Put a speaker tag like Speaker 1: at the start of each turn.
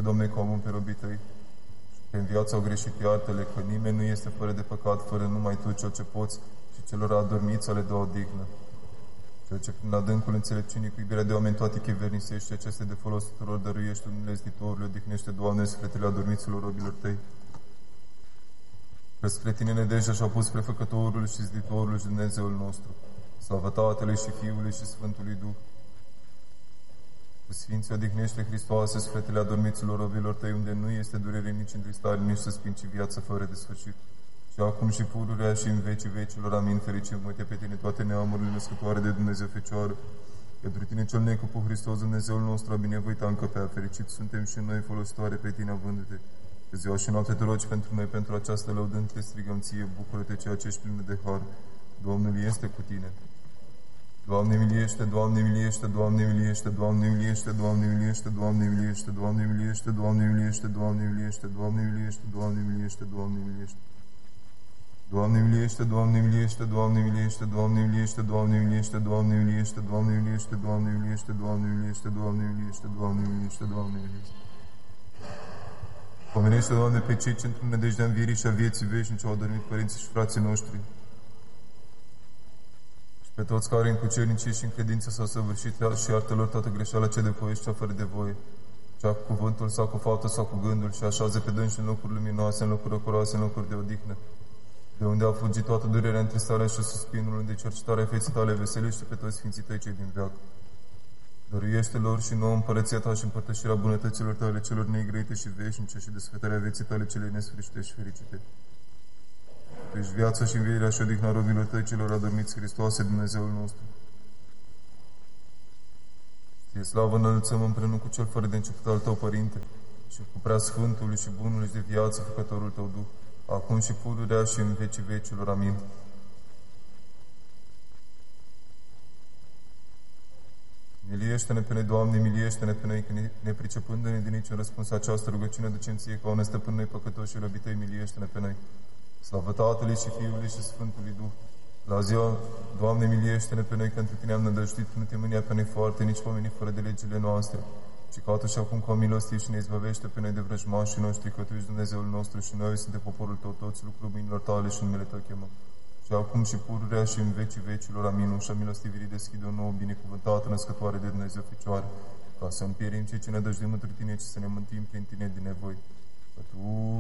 Speaker 1: Miluiește, Doamne, ca omul pe robii Tăi. Că în viața au greșit, iartă-le, că nimeni nu este fără de păcat, fără numai Tu, Cel ce poți, și celor adormiți să le dă o dignă. Cel ce prin adâncul înțelepciunii, cu iubirea de oameni toate chivernisești, aceste de folos tuturor dăruiești, unele zditorului, odihnește, Doamne, sufletele adormiților robilor Tăi. Că spre Tine nădejdea și-a pus prefăcătorul și zditorul și Dumnezeul nostru. Slavă Tatălui și Fiului și Sfântului Duh. Cu Sfinții odihnește, Hristoase, sufletele adormiților robilor Tăi, unde nu este durere nici întristare, nici să spinci viață fără de sfârșit. Și acum și pururea și în vecii vecilor. Amin. Fericim-te pe Tine toate neamurile născătoare de Dumnezeu Fecioară. Pentru Tine cel necuput Hristos, Dumnezeul nostru, a binevoit încăpea. Fericit suntem și noi folositoare pe Tine avându-te. Că ziua și noapte te rogi pentru noi, pentru această lăudând te strigăm Ție, bucură-te ceea ce ești plin de har. Domnul este cu Tine. Doamne miliește, Doamne miliește, Doamne miliește, Doamne miliește, Doamne miliește, Doamne miliește, Doamne miliește, Doamne miliește, Doamne miliește, Doamne miliește, Doamne miliește, Doamne miliește. Doamne miliește, Doamne miliește, Doamne miliește, Doamne miliește, Doamne miliește, Doamne miliește, Doamne miliește, Doamne miliește, Doamne miliește, Doamne miliește, Doamne miliește, Doamne miliește. Pomenește, Doamne, pe cei ce într-un nădejdea învierii și a vieții veșnice au adormit părinții și frații noștri. Și pe toți care în cucernicie și în credință s-au săvârșit și iartă-lor toată greșeala cea de voie și cea fără de voie, cea cu cuvântul sau cu faptul sau cu gândul, și așează pe dânsi în locuri luminoase, în locuri răcoroase, în locuri de odihnă, de unde a fugit toată durerea, întristarea și suspinul, de cercetarea feței Tale, veselește pe toți Sfinții Tăi cei din veac. Dăruiește lor și nouă împărăția Ta și împărtășirea bunătăților Tale, celor negrăite și veșnice, și desfătarea vieții Tale cele nesfârșite și fericite. Tu ești viața și învierea și odihna robilor Tăi, celor adormiți, Hristoase, Dumnezeul nostru. Ție slavă înălțăm împreună cu Cel fără de început al Tău, Părinte, și cu Preasfântului și Bunului și de viață, Făcătorul Tău Duh, acum și pururea și în vecii vecilor. Amin. Miliește-ne pe noi, Doamne, miliește-ne pe noi, că nepricepându-ne de niciun răspuns această rugăciune, ducem Ție ca un stăpân noi păcătoși și răbii Tăi, miliește-ne pe noi. Slavă Tatălui și Fiului și Sfântului Duh. La ziua, Doamne, miliește-ne pe noi, că într Tine am nădăjduit, nu te mânia pe noi foarte, nici pomeni fără de legile noastre, ci că atunci și acum cu o milostie și ne izbăvește pe noi de vrăjmașii noștri, că Tu ești Dumnezeul nostru și noi suntem poporul Tău, toți lucruri mâinilor Tale și numele Tău chemăm. Și acum și pururea și în vecii vecilor. Amin. Ușa milostivirii deschide o nouă, binecuvântată, născătoare de Dumnezeu Fecioară, ca să împierim cei ce ne dăjduim într Tine și să ne mântim prin Tine din nevoi. Că Tu